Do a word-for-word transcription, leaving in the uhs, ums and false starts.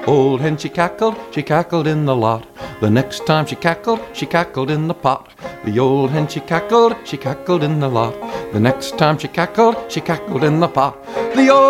Old hen she cackled, she cackled in the lot. The next time she cackled, she cackled in the pot. The old hen she cackled, she cackled in the lot. The next time she cackled, she cackled in the pot. The old